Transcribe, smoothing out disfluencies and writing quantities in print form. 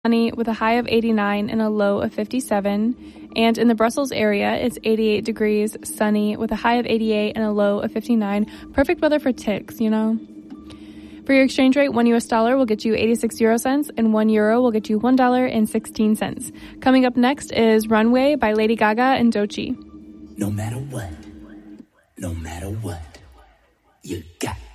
sunny with a high of 89 and a low of 57. And in the Brussels area, it's 88 degrees, sunny with a high of 88 and a low of 59. Perfect weather for ticks, you know? For your exchange rate, $1 US will get you 86 euro cents, and €1 will get you $1.16. Coming up next is Runway by Lady Gaga and Doechii. No matter what, you got